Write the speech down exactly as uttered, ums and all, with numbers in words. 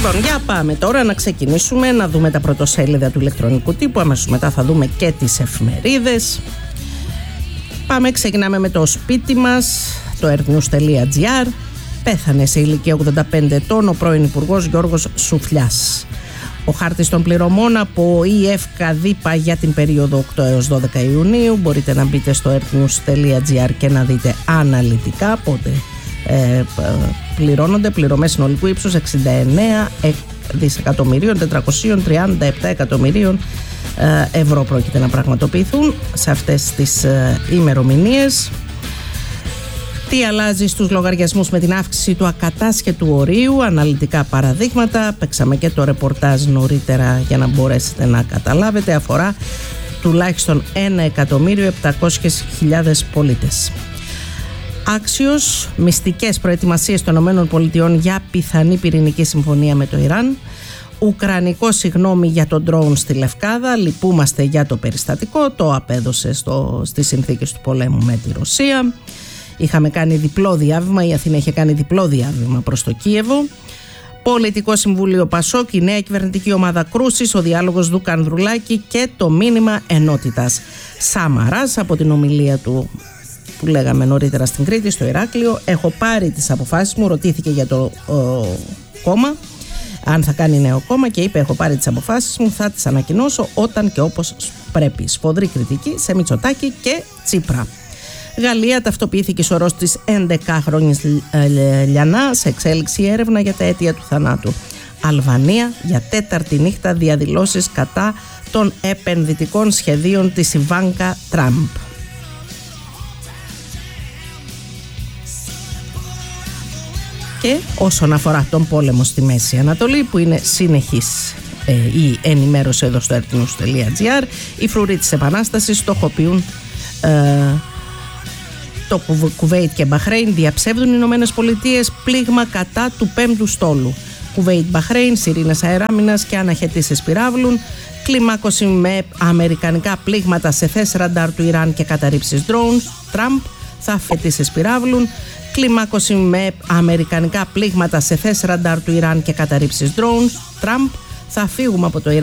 Λοιπόν, για πάμε τώρα να ξεκινήσουμε να δούμε τα πρωτοσέλιδα του ηλεκτρονικού τύπου. Αμέσως μετά θα δούμε και τις εφημερίδες. Πάμε, ξεκινάμε με το σπίτι μας, το earthnews τελεία gr. Πέθανε σε ηλικία ογδόντα πέντε ετών ο πρώην Υπουργός Γιώργος Σουφλιάς. Ο χάρτης των πληρωμών από η ΕΦ Καδίπα για την περίοδο οκτώ έως δώδεκα Ιουνίου. Μπορείτε να μπείτε στο earthnews τελεία gr και να δείτε αναλυτικά πότε ε, πληρώνονται. Πληρωμές συνολικού ύψους εξήντα εννέα δισεκατομμυρίων τετρακόσια τριάντα επτά εκατομμυρίων ε, ευρώ πρόκειται να πραγματοποιηθούν σε αυτές τις ε, ημερομηνίες. Τι αλλάζει στους λογαριασμούς με την αύξηση του ακατάσχετου ορίου, αναλυτικά παραδείγματα. Παίξαμε και το ρεπορτάζ νωρίτερα για να μπορέσετε να καταλάβετε. Αφορά τουλάχιστον ένα εκατομμύριο επτακόσιες χιλιάδες πολίτες. Άξιος, μυστικές προετοιμασίες των ΗΠΑ για πιθανή πυρηνική συμφωνία με το Ιράν. Ουκρανικό συγγνώμη για τον ντρόουν στη Λευκάδα. Λυπούμαστε για το περιστατικό. Το απέδωσε στο, στις συνθήκες του πολέμου με τη Ρωσία. Είχαμε κάνει διπλό διάβημα, η Αθήνα είχε κάνει διπλό διάβημα προς το Κίεβο. Πολιτικό Συμβούλιο Πασόκ, η νέα κυβερνητική ομάδα κρούσης, ο διάλογος Δούκα Ανδρουλάκη και το μήνυμα ενότητας. Σαμαράς από την ομιλία του που λέγαμε νωρίτερα στην Κρήτη, στο Ηράκλειο. Έχω πάρει τις αποφάσεις μου, ρωτήθηκε για το ο, κόμμα, αν θα κάνει νέο κόμμα και είπε: έχω πάρει τις αποφάσεις μου, θα τις ανακοινώσω όταν και όπως πρέπει. Σφοδρή κριτική σε Μητσοτάκη και Τσίπρα. Γαλλία, ταυτοποιήθηκε σωρός της έντεκαχρόνιας Λιανά, σε εξέλιξη έρευνα για τα αίτια του θανάτου. Αλβανία, για τέταρτη νύχτα διαδηλώσεις κατά των επενδυτικών σχεδίων της Ιβάνκα Τραμπ. Και όσον αφορά τον πόλεμο στη Μέση Ανατολή, που είναι συνεχής ε, η ενημέρωση εδώ στο earthnews τελεία gr, οι φρουροί της Επανάστασης στοχοποιούν ε, το Κουβέιτ και Μπαχρέιν. Διαψεύδουν οι Ηνωμένες Πολιτείες πλήγμα κατά του πέμπτου στόλου. Κουβέιτ, Μπαχρέιν, σιρήνες αεράμινας και αναχαιτήσεις πυράβλων. Κλιμάκωση με αμερικανικά πλήγματα σε θέσεις ραντάρ του Ιράν και καταρρίψεις drones. Τραμπ, θα αφαιτήσεις πυράβλων. Κλιμάκωση με αμερικανικά πλήγματα σε θέσεις ραντάρ του Ιράν και καταρρίψεις drones. Τραμπ, θα φύγουμε από το Ιράν